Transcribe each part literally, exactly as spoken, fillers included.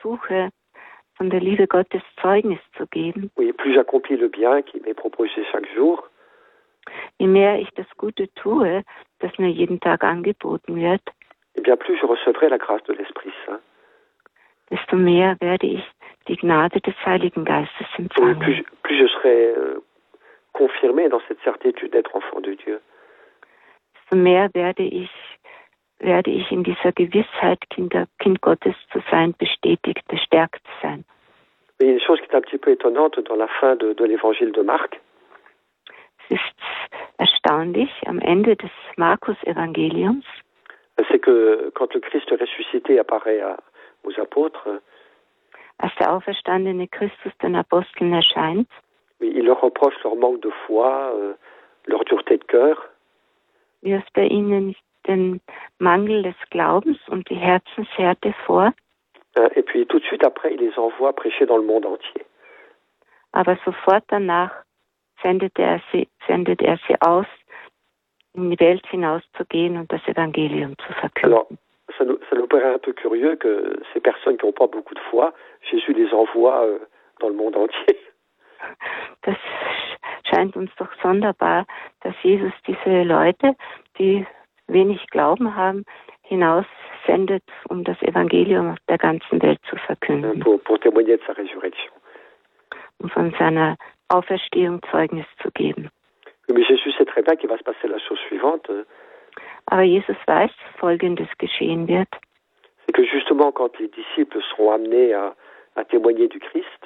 versuche, von der Liebe Gottes Zeugnis zu geben, oui, plus j'accomplis le bien qui m'est proposé chaque jour, je mehr ich das Gute tue, das mir jeden Tag angeboten wird, eh bien plus je recevrai la grâce de l'Esprit Saint. desto mehr werde ich die Gnade des Heiligen Geistes Oui, empfangen. plus, plus je serai euh, confirmé dans cette certitude d'être enfant de Dieu. Desto mehr werde ich, werde ich in dieser Gewissheit, Kinder, Kind Gottes zu sein, bestätigt, bestärkt sein. Mais il y a une chose qui est un petit peu étonnante dans la fin de, de l'évangile de Marc. Es ist erstaunlich, am Ende des Markus-Evangeliums, C'est que quand le Christ ressuscité apparaît à, aux apôtres, als der auferstandene Christus den Aposteln erscheint, il leur reproche leur manque de foi, euh, leur dureté de cœur. wirft er ihnen den Mangel des Glaubens und die Herzenshärte vor, Hein, et puis tout de suite après, il les envoie prêcher dans le monde entier. aber sofort danach sendet er sie, sendet er sie aus, in die Welt hinauszugehen und das Evangelium zu verkünden. Alors, ça nous, ça nous paraît un peu curieux que ces personnes qui n'ont pas beaucoup de foi, Jésus les envoie euh, dans le monde entier. Das scheint uns doch sonderbar, dass Jesus diese Leute, die wenig Glauben haben, hinaussendet, um das Evangelium auf der ganzen Welt zu Hein, verkünden, pour, pour témoigner de sa résurrection. um von seiner Auferstehung Zeugnis zu geben. Mais Jésus sait très bien qu'il va se passer la chose suivante, euh, Aber Jesus weiß, dass Folgendes geschehen wird, c'est que justement quand les disciples seront amenés à, à témoigner du Christ,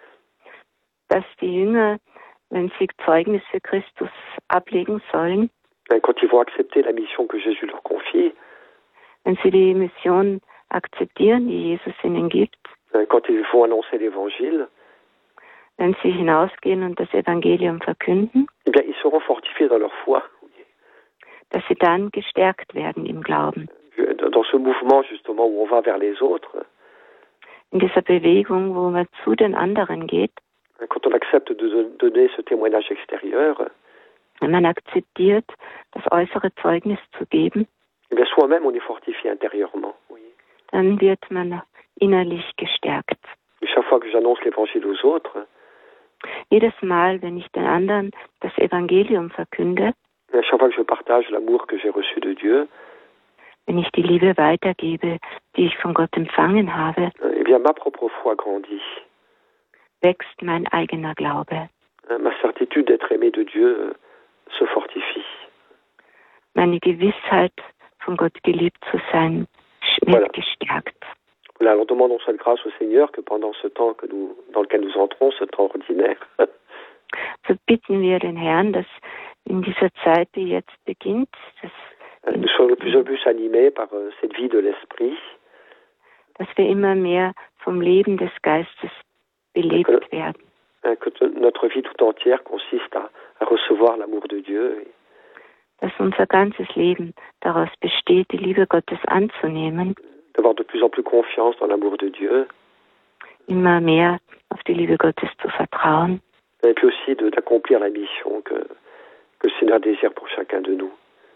dass die Jünger, wenn sie Zeugnis für Christus ablegen sollen, hein, quand ils vont accepter la mission que Jésus leur confie, wenn sie die Mission akzeptieren, die Jesus ihnen gibt, hein, quand ils vont annoncer l'Évangile, wenn sie hinausgehen und das Evangelium verkünden, eh bien ils seront fortifiés dans leur foi. dass sie dann gestärkt werden im Glauben. Dans ce mouvement justement où on va vers les autres, In dieser Bewegung, wo man zu den anderen geht, quand on accepte de donner ce témoignage extérieur, wenn man akzeptiert, das äußere Zeugnis zu geben, eh bien soi-même on est fortifié intérieurement. Oui. dann wird man innerlich gestärkt. Et chaque fois que j'annonce l'Évangile aux autres, Jedes Mal, wenn ich den anderen das Evangelium verkünde, et à chaque fois que je partage l'amour que j'ai reçu de Dieu, wenn ich die Liebe weitergebe, die ich von Gott empfangen habe, eh bien ma propre foi grandit. wächst mein eigener Glaube. Ma certitude d'être aimé de Dieu se fortifie. Meine Gewissheit, von Gott geliebt zu sein, wird Voilà. gestärkt. Voilà, alors demandons cette grâce au Seigneur que pendant ce temps que nous, dans lequel nous entrons, ce temps ordinaire, So bitten wir den Herrn, dass in dieser Zeit, die jetzt beginnt, dass, nous soyons de plus en plus animés par euh, cette vie de l'Esprit, dass wir immer mehr vom Leben des Geistes belebt werden. hein, que t- notre vie tout entière consiste à, à recevoir l'amour de Dieu, et, Dass unser ganzes Leben daraus besteht, die Liebe Gottes anzunehmen, d'avoir de plus en plus confiance dans l'amour de Dieu, immer mehr auf die Liebe Gottes zu vertrauen et puis aussi de, d'accomplir la mission que, que le Seigneur désire pour chacun de nous,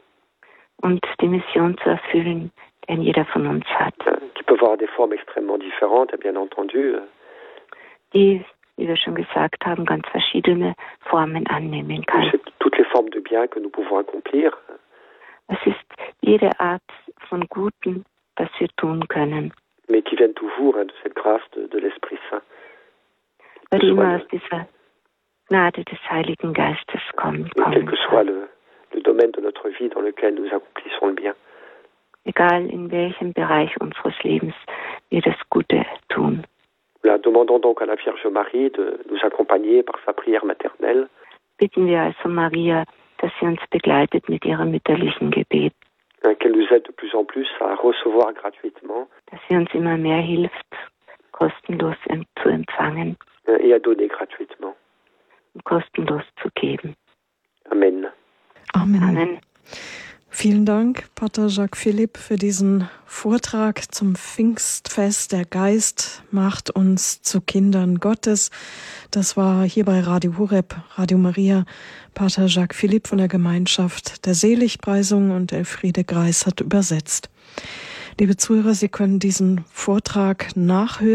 und die Mission zu erfüllen, die jeder von uns hat. hein, qui peut avoir des formes extrêmement différentes, et bien entendu, euh, Die, wie wir schon gesagt haben, ganz verschiedene Formen annehmen kann. c'est toutes les formes de bien que nous pouvons accomplir, Es ist jede Art von Guten, das wir tun können, mais qui viennent toujours hein, de cette grâce de, de l'Esprit Saint. weil Que die soit immer le- aus dieser Gnade des Heiligen Geistes kommen. et quel kommen que soit kann. le, le domaine de notre vie dans lequel nous accomplissons le bien. Egal in welchem Bereich unseres Lebens wir das Gute tun. Voilà, demandons donc à la Vierge Marie de nous accompagner par sa prière maternelle, Bitten wir also Maria, dass sie uns begleitet mit ihrem mütterlichen Gebet, hein, qu'elle nous aide de plus en plus à recevoir gratuitement dass sie uns immer mehr hilft, kostenlos em- zu empfangen hein, et à donner gratuitement. und kostenlos zu geben. Amen. Amen. Amen. Vielen Dank, Pater Jacques Philipp, für diesen Vortrag zum Pfingstfest. Der Geist macht uns zu Kindern Gottes. Das war hier bei Radio Horeb, Radio Maria, Pater Jacques Philipp von der Gemeinschaft der Seligpreisung, und Elfriede Greis hat übersetzt. Liebe Zuhörer, Sie können diesen Vortrag nachhören.